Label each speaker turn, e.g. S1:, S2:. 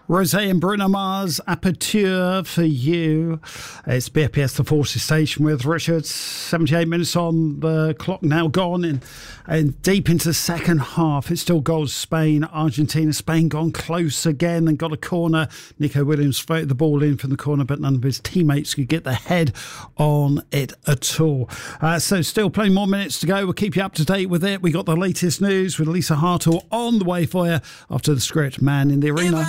S1: Rosé and Bruno Mars, Aperture for You. It's BFPS, the Forces Station with Richard. 78 minutes on the clock, now gone and deep into the second half. It's still goals Spain, Argentina. Spain gone close again and got a corner. Nico Williams floated the ball in from the corner, but none of his teammates could get their head on it at all. So still plenty more minutes to go. We'll keep you up to date with it. We got the latest news with Lisa Hartle on the way for you after the script. Man in the Arena.